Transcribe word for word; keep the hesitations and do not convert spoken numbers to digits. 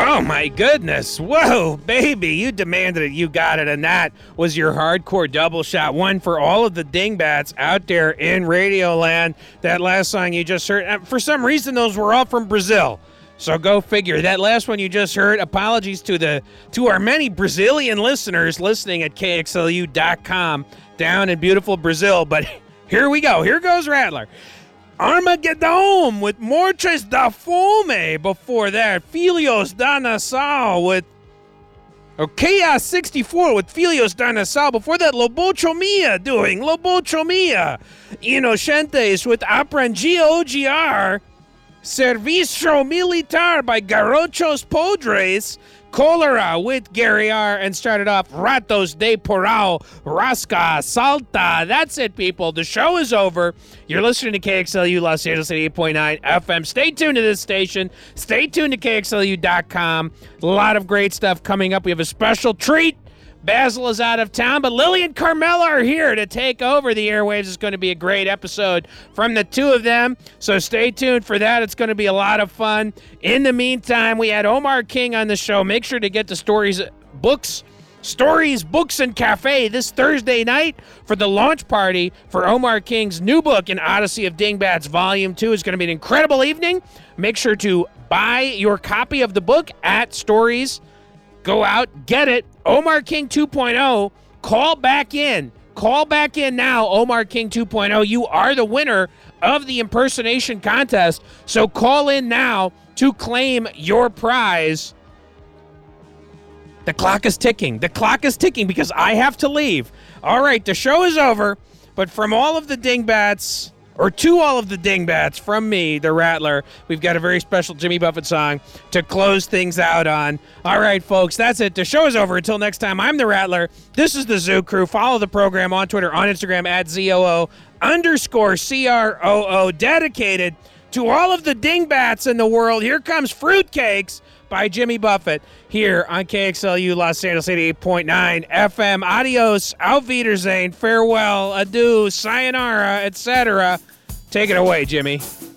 Oh, my goodness. Whoa, baby, you demanded it. You got it. And that was your hardcore double shot. One for all of the dingbats out there in Radio Land. That last song you just heard, for some reason, those were all from Brazil. So go figure. That last one you just heard, apologies to the to our many Brazilian listeners listening at K X L U dot com down in beautiful Brazil. But here we go. Here goes Rattler. Armageddon with Mortes da Fome. Before that, Filhos da Nação with or Chaos sixty-four with Filhos da Nação. Before that, Lobotomia doing Lobotomia. Inocentes with Aprendi O G R. Serviço Militar by Garochos Podres. Cholera with Gary R. And started off Ratos de Porão, Rasca, Salta. That's it, people. The show is over. You're listening to K X L U Los Angeles at eight point nine F M. Stay tuned to this station. Stay tuned to K X L U dot com. A lot of great stuff coming up. We have a special treat. Basil is out of town, but Lily and Carmela are here to take over the airwaves. It's going to be a great episode from the two of them, so stay tuned for that. It's going to be a lot of fun. In the meantime, we had Omar King on the show. Make sure to get the stories, books, Stories, Books, and Cafe this Thursday night for the launch party for Omar King's new book, An Odyssey of Dingbats Volume two. It's going to be an incredible evening. Make sure to buy your copy of the book at Stories. Go out, get it. Omar King two point oh. Call back in. Call back in now, Omar King two point oh. You are the winner of the impersonation contest. So call in now to claim your prize. The clock is ticking. The clock is ticking because I have to leave. All right, the show is over. But from all of the dingbats, or to all of the dingbats, from me, the Rattler, we've got a very special Jimmy Buffett song to close things out on. All right, folks, that's it. The show is over. Until next time, I'm the Rattler. This is the Zoo Crew. Follow the program on Twitter, on Instagram, at Z O O underscore C R O O. Dedicated to all of the dingbats in the world. Here comes Fruitcakes by Jimmy Buffett here on K X L U Los Angeles eighty-eight point nine F M. Adios, auf Wiedersehen, farewell, adieu, sayonara, et cetera. Take it away, Jimmy.